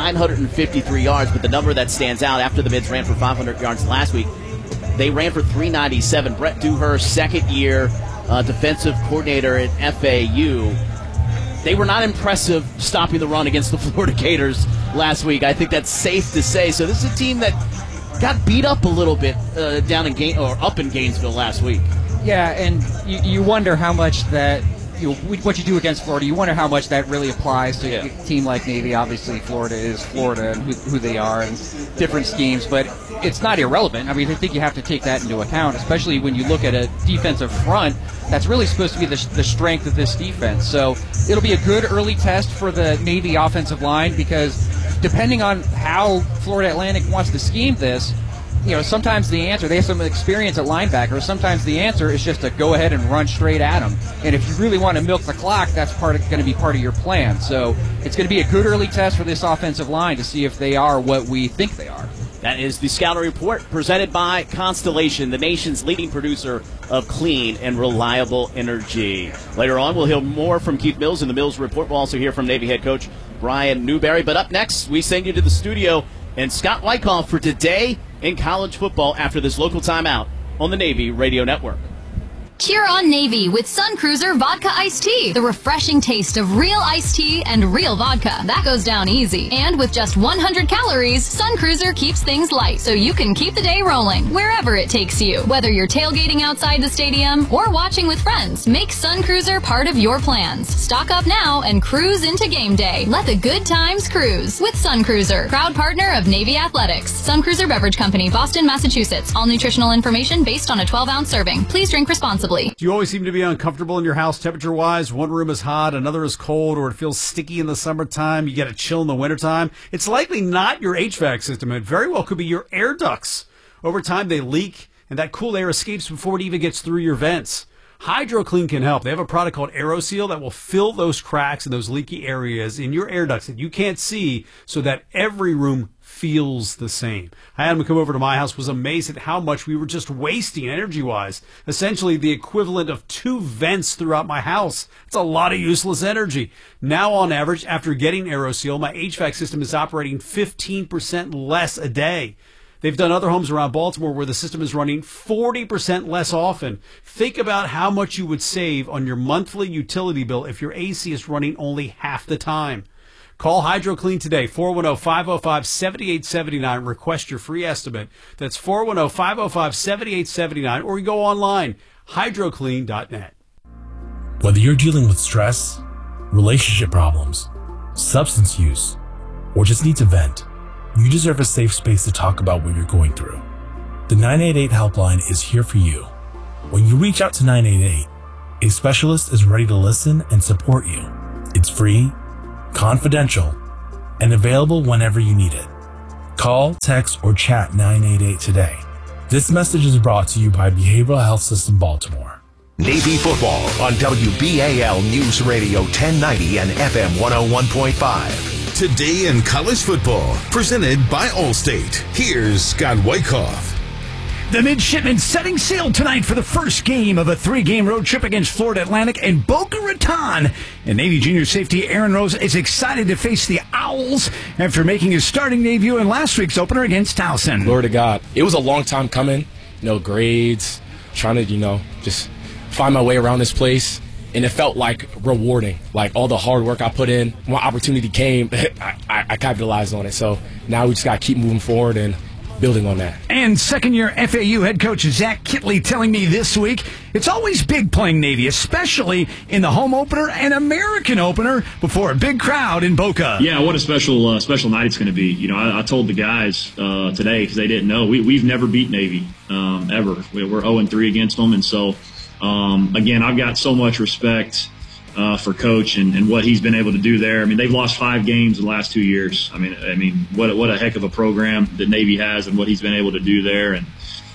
953 yards. But the number that stands out, after the Mids ran for 500 yards last week, they ran for 397. Brett Dewhurst, second-year defensive coordinator at FAU. They were not impressive stopping the run against the Florida Gators last week. I think that's safe to say. So this is a team that got beat up a little bit up in Gainesville last week. Yeah, and you wonder how much that what you do against Florida. You wonder how much that really applies to a team like Navy. Obviously, Florida is Florida and who they are and different schemes, but it's not irrelevant. I mean, I think you have to take that into account, especially when you look at a defensive front that's really supposed to be the strength of this defense. So it'll be a good early test for the Navy offensive line, because depending on how Florida Atlantic wants to scheme this, sometimes the answer, they have some experience at linebacker, sometimes the answer is just to go ahead and run straight at them. And if you really want to milk the clock, that's going to be part of your plan. So it's going to be a good early test for this offensive line to see if they are what we think they are. That is the Scouting Report presented by Constellation, the nation's leading producer of clean and reliable energy. Later on, we'll hear more from Keith Mills in the Mills Report. We'll also hear from Navy head coach Brian Newberry. But up next, we send you to the studio and Scott Wyckoff for Today in College Football after this local timeout on the Navy Radio Network. Cheer on Navy with Sun Cruiser Vodka Iced Tea. The refreshing taste of real iced tea and real vodka. That goes down easy. And with just 100 calories, Sun Cruiser keeps things light so you can keep the day rolling wherever it takes you. Whether you're tailgating outside the stadium or watching with friends, make Sun Cruiser part of your plans. Stock up now and cruise into game day. Let the good times cruise with Sun Cruiser. Proud partner of Navy Athletics. Sun Cruiser Beverage Company, Boston, Massachusetts. All nutritional information based on a 12-ounce serving. Please drink responsibly. Do you always seem to be uncomfortable in your house temperature-wise? One room is hot, another is cold, or it feels sticky in the summertime, you get a chill in the wintertime? It's likely not your HVAC system. It very well could be your air ducts. Over time, they leak, and that cool air escapes before it even gets through your vents. HydroClean can help. They have a product called AeroSeal that will fill those cracks and those leaky areas in your air ducts that you can't see, so that every room feels the same. I had him come over to my house, was amazed at how much we were just wasting energy-wise. Essentially the equivalent of 2 vents throughout my house. It's a lot of useless energy. Now, on average, after getting AeroSeal, my HVAC system is operating 15% less a day. They've done other homes around Baltimore where the system is running 40% less often. Think about how much you would save on your monthly utility bill if your AC is running only half the time. Call HydroClean today, 410-505-7879. Request your free estimate. That's 410-505-7879, or you go online, hydroclean.net. Whether you're dealing with stress, relationship problems, substance use, or just need to vent, you deserve a safe space to talk about what you're going through. The 988 helpline is here for you. When you reach out to 988, a specialist is ready to listen and support you. It's free, confidential, and available whenever you need it. Call, text, or chat 988 today. This message is brought to you by Behavioral Health System Baltimore. Navy football on WBAL News Radio 1090 and FM 101.5. Today in college football, presented by Allstate. Here's Scott Wyckoff. The midshipmen setting sail tonight for the first game of a 3-game road trip against Florida Atlantic and Boca Raton. And Navy junior safety Aaron Rose is excited to face the Owls after making his starting debut in last week's opener against Towson. Glory to God. It was a long time coming. Grades, trying to, just find my way around this place. And it felt like rewarding, like all the hard work I put in. When opportunity came, I capitalized on it. So now we just got to keep moving forward and building on that. And second-year FAU head coach Zach Kitley telling me this week, it's always big playing Navy, especially in the home opener and American opener before a big crowd in Boca. Yeah, what a special night it's going to be. I told the guys today, because they didn't know, we've never beat Navy ever. We're 0-3 against them, and so again, I've got so much respect for Coach and what he's been able to do there. I mean, they've lost 5 games in the last 2 years. I mean, what a heck of a program that Navy has and what he's been able to do there. And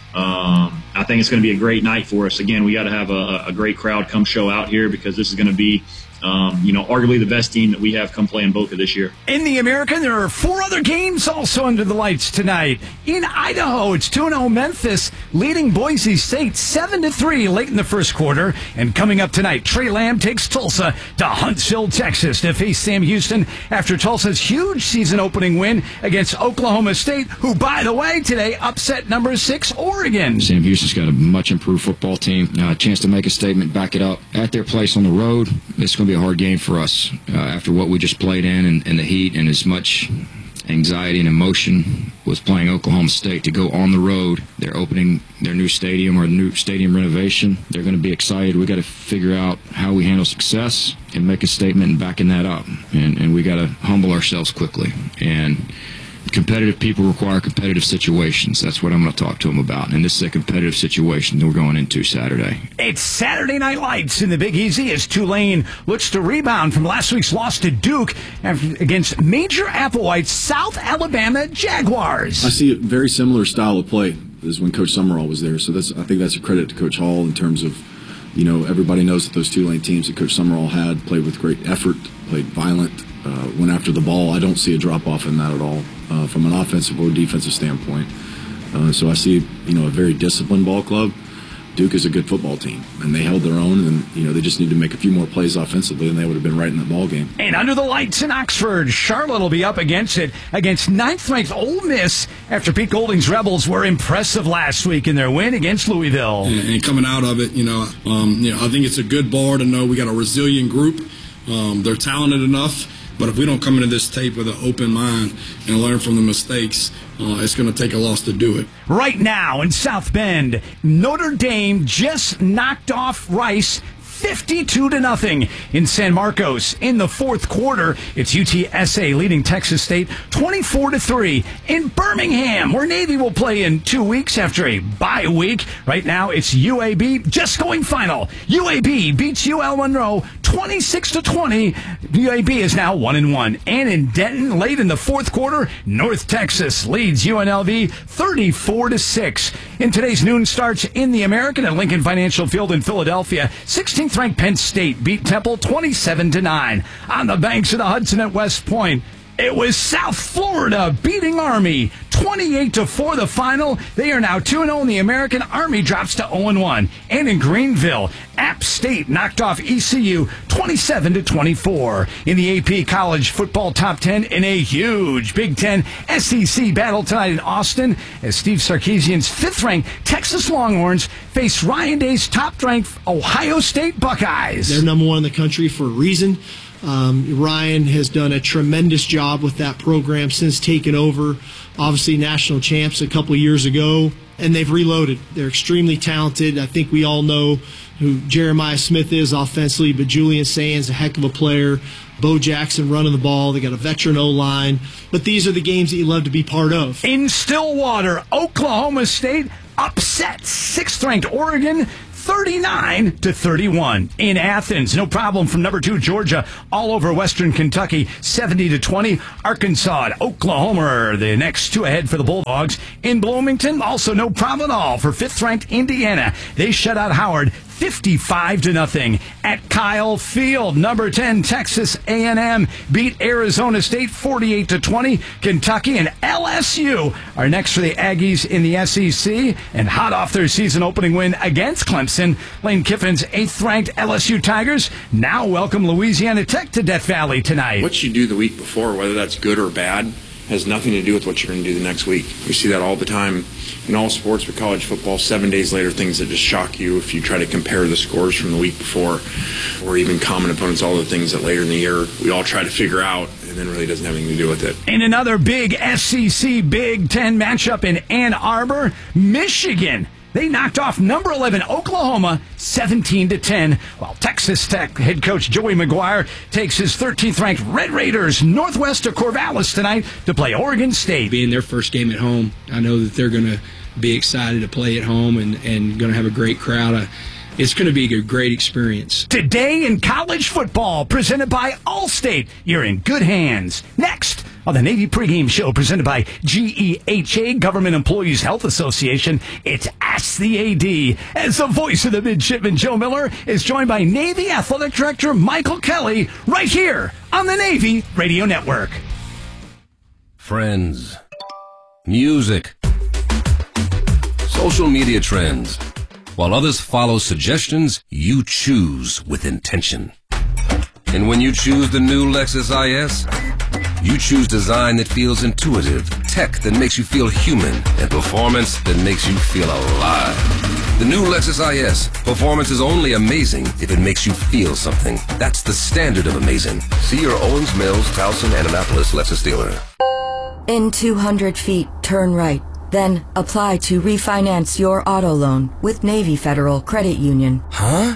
I think it's going to be a great night for us. Again, we got to have a great crowd come show out here because this is going to be, arguably the best team that we have come play in Boca this year. In the American, there are 4 other games also under the lights tonight. In Idaho, it's 2-0 Memphis leading Boise State 7-3 late in the first quarter. And coming up tonight, Trey Lamb takes Tulsa to Huntsville, Texas to face Sam Houston after Tulsa's huge season-opening win against Oklahoma State, who, by the way, today upset number 6 Oregon. Sam Houston's got a much-improved football team. A chance to make a statement, back it up at their place on the road. It's going to be a hard game for us after what we just played in and the heat and as much anxiety and emotion with playing Oklahoma State to go on the road. They're opening their new stadium or new stadium renovation. They're going to be excited. We got to figure out how we handle success and make a statement and backing that up. And we got to humble ourselves quickly. And competitive people require competitive situations. That's what I'm going to talk to them about. And this is a competitive situation that we're going into Saturday. It's Saturday Night Lights in the Big Easy as Tulane looks to rebound from last week's loss to Duke against Major Applewhite's South Alabama Jaguars. I see a very similar style of play as when Coach Summerall was there. So I think that's a credit to Coach Hall in terms of, everybody knows that those Tulane teams that Coach Summerall had played with great effort, played violent, went after the ball. I don't see a drop-off in that at all from an offensive or defensive standpoint. So I see, a very disciplined ball club. Duke is a good football team, and they held their own, and, they just need to make a few more plays offensively, and they would have been right in that ball game. And under the lights in Oxford, Charlotte will be up against 9th-ranked Ole Miss after Pete Golding's Rebels were impressive last week in their win against Louisville. And coming out of it, I think it's a good bar to know we got a resilient group. They're talented enough. But if we don't come into this tape with an open mind and learn from the mistakes, it's going to take a loss to do it. Right now in South Bend, Notre Dame just knocked off Rice 52-0 in San Marcos. In the fourth quarter, it's UTSA leading Texas State 24-3. In Birmingham, where Navy will play in 2 weeks after a bye week. Right now, it's UAB just going final. UAB beats UL Monroe 26-20. UAB is now 1-1. And in Denton, late in the fourth quarter, North Texas leads UNLV 34-6. In today's noon starts in the American at Lincoln Financial Field in Philadelphia, 16th-ranked Penn State beat Temple 27-9. On the banks of the Hudson at West Point, it was South Florida beating Army 28-4 the final. They are now 2-0 in the American. Army drops to 0-1. And in Greenville, App State knocked off ECU 27-24. In the AP College Football Top 10 in a huge Big Ten SEC battle tonight in Austin as Steve Sarkisian's 5th-ranked Texas Longhorns face Ryan Day's top-ranked Ohio State Buckeyes. They're number 1 in the country for a reason. Ryan has done a tremendous job with that program since taking over. Obviously, national champs a couple of years ago, and they've reloaded. They're extremely talented. I think we all know who Jeremiah Smith is offensively, but Julian Sands, a heck of a player. Bo Jackson running the ball. They got a veteran O-line. But these are the games that you love to be part of. In Stillwater, Oklahoma State upset 6th-ranked Oregon 39-31. In Athens, no problem from number 2 Georgia all over Western Kentucky, 70-20. Arkansas and Oklahoma are the next 2 ahead for the Bulldogs. In Bloomington, also no problem at all for 5th-ranked Indiana. They shut out Howard 55-0. At Kyle Field, number 10 Texas A&M beat Arizona State 48-20. Kentucky and LSU are next for the Aggies in the SEC, and hot off their season opening win against Clemson, Lane Kiffin's 8th-ranked LSU Tigers now welcome Louisiana Tech to Death Valley tonight. What you do the week before, whether that's good or bad, has nothing to do with what you're going to do the next week. We see that all the time in all sports, with college football. 7 days later, things that just shock you if you try to compare the scores from the week before, or even common opponents, all the things that later in the year we all try to figure out, and then really doesn't have anything to do with it. In another big SEC Big Ten matchup in Ann Arbor, Michigan, they knocked off number 11 Oklahoma 17-10, while Texas Tech head coach Joey McGuire takes his 13th-ranked Red Raiders northwest of Corvallis tonight to play Oregon State. Being their first game at home, I know that they're going to be excited to play at home and going to have a great crowd. It's going to be a great experience. Today in college football, presented by Allstate, you're in good hands. Next on the Navy pregame show, presented by GEHA, Government Employees Health Association, it's Ask the AD. As the voice of the midshipman, Joe Miller, is joined by Navy Athletic Director Michael Kelly, right here on the Navy Radio Network. Friends, music, social media trends. While others follow suggestions, you choose with intention. And when you choose the new Lexus IS, you choose design that feels intuitive, tech that makes you feel human, and performance that makes you feel alive. The new Lexus IS. Performance is only amazing if it makes you feel something. That's the standard of amazing. See your Owens Mills, Towson, and Annapolis Lexus dealer. In 200 feet, turn right. Then apply to refinance your auto loan with Navy Federal Credit Union. Huh?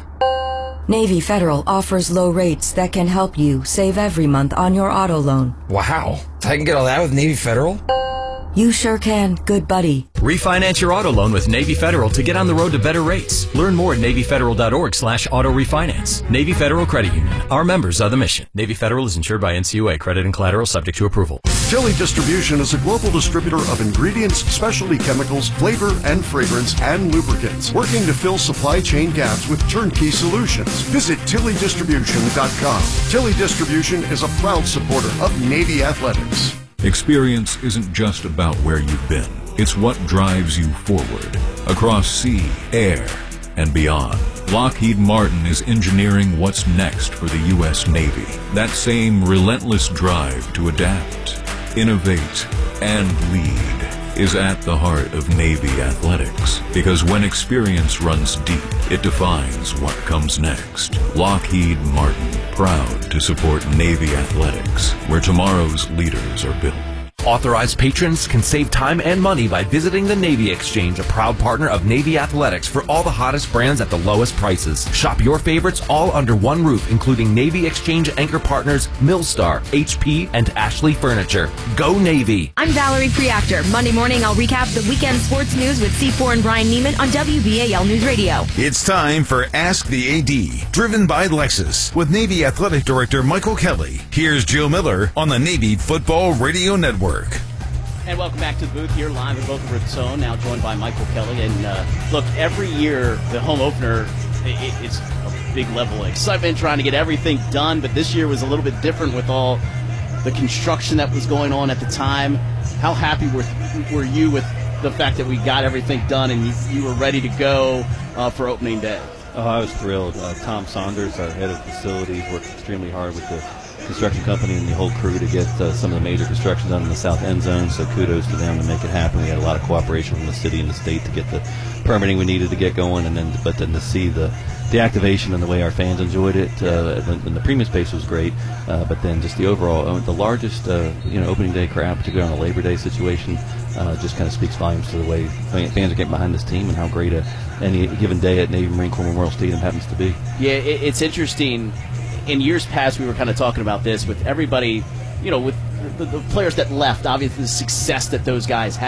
Navy Federal offers low rates that can help you save every month on your auto loan. Wow. I can get all that with Navy Federal? You sure can, good buddy. Refinance your auto loan with Navy Federal to get on the road to better rates. Learn more at NavyFederal.org/auto refinance. Navy Federal Credit Union. Our members are the mission. Navy Federal is insured by NCUA. Credit and collateral subject to approval. Tilly Distribution is a global distributor of ingredients, specialty chemicals, flavor and fragrance, and lubricants, working to fill supply chain gaps with turnkey solutions. Visit TillyDistribution.com. Tilly Distribution is a proud supporter of Navy Athletics. Experience isn't just about where you've been. It's what drives you forward, across sea, air, and beyond. Lockheed Martin is engineering what's next for the U.S. Navy. That same relentless drive to adapt, innovate, and lead is at the heart of Navy athletics. Because when experience runs deep, it defines what comes next. Lockheed Martin, proud to support Navy athletics, where tomorrow's leaders are built. Authorized patrons can save time and money by visiting the Navy Exchange, a proud partner of Navy Athletics, for all the hottest brands at the lowest prices. Shop your favorites all under one roof, including Navy Exchange anchor partners Millstar, HP, and Ashley Furniture. Go Navy! I'm Valerie Preactor. Monday morning, I'll recap the weekend sports news with C4 and Brian Neiman on WBAL News Radio. It's time for Ask the AD, driven by Lexus, with Navy Athletic Director Michael Kelly. Here's Joe Miller on the Navy Football Radio Network. And welcome back to the booth here, live at Boca Raton Zone, now joined by Michael Kelly. And look, every year, the home opener, it's a big level of excitement, trying to get everything done. But this year was a little bit different with all the construction that was going on at the time. How happy were you with the fact that we got everything done and you were ready to go for opening day? Oh, I was thrilled. Tom Saunders, our head of facilities, worked extremely hard with the construction company and the whole crew to get some of the major construction done in the south end zone, so kudos to them to make it happen. We had a lot of cooperation from the city and the state to get the permitting we needed to get going, and then to see the activation and the way our fans enjoyed it, and the premium space was great, but then just the overall, the largest opening day crowd, particularly on a Labor Day situation, just kind of speaks volumes to the way fans are getting behind this team and how great any given day at Navy Marine Corps Memorial Stadium happens to be. Yeah, it's interesting. In years past, we were kind of talking about this with everybody, with the players that left, obviously the success that those guys had.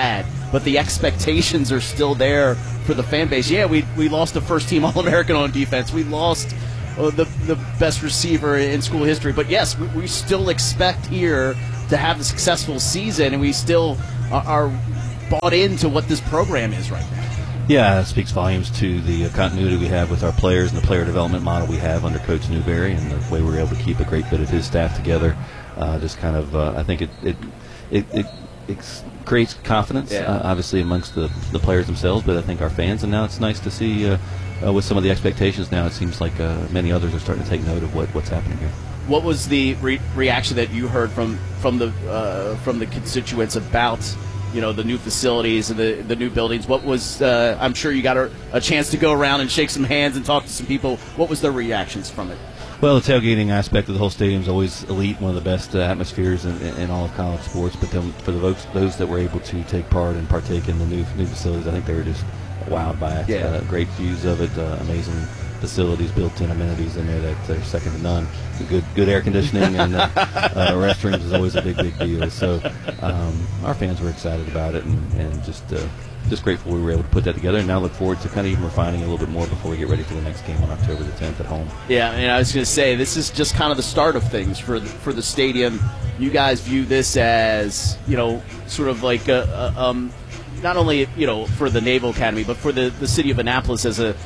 but the expectations are still there for the fan base. Yeah, we lost the first-team All-American on defense. We lost the best receiver in school history. But, yes, we still expect here to have a successful season, and we still are bought into what this program is right now. Yeah, it speaks volumes to the continuity we have with our players and the player development model we have under Coach Newberry, and the way we're able to keep a great bit of his staff together. Just kind of, I think it creates confidence, obviously, amongst the players themselves, but I think our fans, and now it's nice to see with some of the expectations now, it seems like many others are starting to take note of what's happening here. What was the reaction that you heard from the constituents about the new facilities and the new buildings? What was I'm sure you got a chance to go around and shake some hands and talk to some people. What was their reactions from it? Well, the tailgating aspect of the whole stadium is always elite, one of the best atmospheres in all of college sports. But then for those that were able to take part and partake in the new facilities, I think they were just wowed by it. Yeah. Great views of it, amazing facilities, built-in amenities in there that are second to none. Good air conditioning and restrooms is always a big deal. So our fans were excited about it and just grateful we were able to put that together, and now look forward to kind of even refining it a little bit more before we get ready for the next game on October the 10th at home. Yeah, and I was going to say, this is just kind of the start of things for the stadium. You guys view this as, sort of like not only, for the Naval Academy, but for the city of Annapolis as a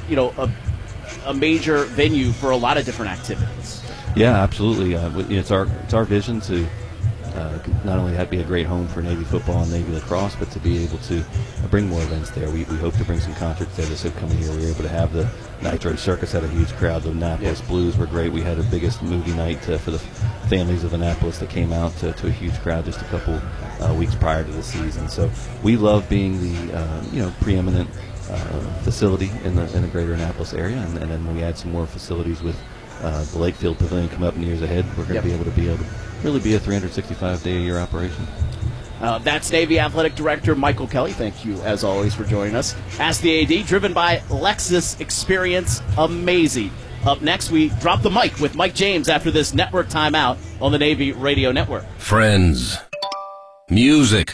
major venue for a lot of different activities. Yeah, absolutely. It's our vision to not only be a great home for Navy football and Navy lacrosse, but to be able to bring more events there. We hope to bring some concerts there this upcoming year. We were able to have the Nitro Circus, had a huge crowd. The Annapolis Blues were great. We had the biggest movie night for the families of Annapolis that came out to a huge crowd just a couple weeks prior to the season. So we love being the preeminent facility in the greater Annapolis area, and then when we add some more facilities with the Lakefield Pavilion come up in years ahead, we're going to be able to really be a 365-day-a-year operation. That's Navy Athletic Director Michael Kelly. Thank you, as always, for joining us. Ask the AD, driven by Lexus. Experience amazing. Up next, we drop the mic with Mike James after this network timeout on the Navy Radio Network. Friends, music,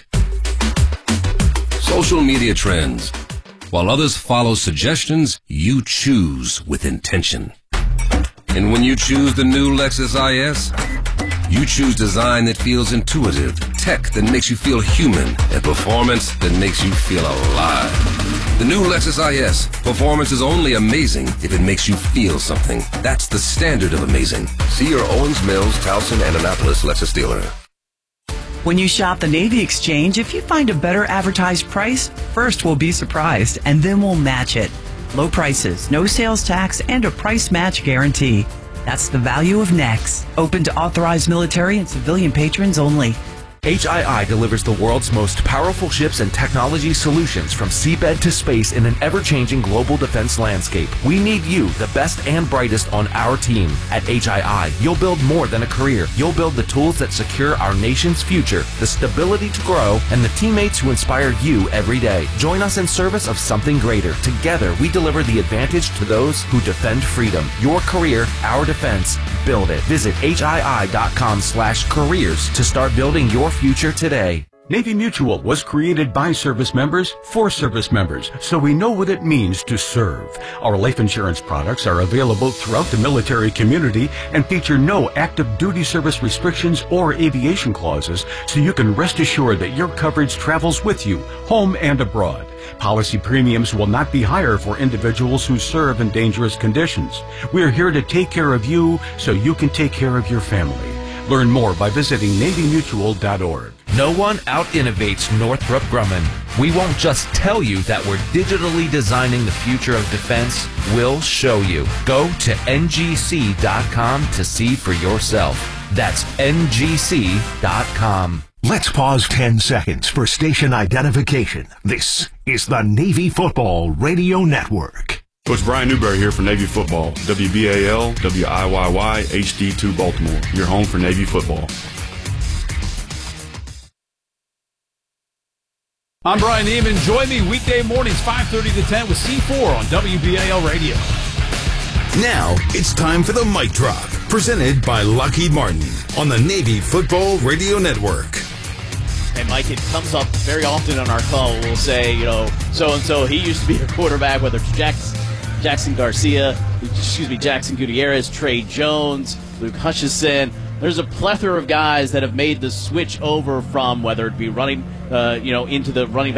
social media trends. While others follow suggestions, you choose with intention. And when you choose the new Lexus IS, you choose design that feels intuitive, tech that makes you feel human, and performance that makes you feel alive. The new Lexus IS, performance is only amazing if it makes you feel something. That's the standard of amazing. See your Owens Mills, Towson, and Annapolis Lexus dealer. When you shop the Navy Exchange, if you find a better advertised price, first we'll be surprised, and then we'll match it. Low prices, no sales tax, and a price match guarantee. That's the value of NEX. Open to authorized military and civilian patrons only. HII delivers the world's most powerful ships and technology solutions from seabed to space in an ever-changing global defense landscape. We need you, the best and brightest, on our team. At HII, you'll build more than a career. You'll build the tools that secure our nation's future, the stability to grow, and the teammates who inspire you every day. Join us in service of something greater. Together, we deliver the advantage to those who defend freedom. Your career, our defense. Build it. Visit HII.com/careers to start building your future today. Navy Mutual was created by service members for service members, so we know what it means to serve. Our life insurance products are available throughout the military community and feature no active duty service restrictions or aviation clauses, so you can rest assured that your coverage travels with you, home and abroad. Policy premiums will not be higher for individuals who serve in dangerous conditions. We're here to take care of you so you can take care of your family. Learn more by visiting NavyMutual.org. No one out-innovates Northrop Grumman. We won't just tell you that we're digitally designing the future of defense. We'll show you. Go to ngc.com to see for yourself. That's ngc.com. Let's pause 10 seconds for station identification. This is the Navy Football Radio Network. Coach Brian Newberry here for Navy Football. WBAL, WIYY, HD2 Baltimore. Your home for Navy Football. I'm Brian Neiman. Join me weekday mornings 5:30 to 10 with C4 on WBAL Radio. Now it's time for the Mic Drop, presented by Lockheed Martin on the Navy Football Radio Network. And Mike, it comes up very often on our call. We'll say, you know, so-and-so, he used to be a quarterback, whether it's Jackson Gutierrez, Trey Jones, Luke Hutchison. There's a plethora of guys that have made the switch over from whether it be running, into the running back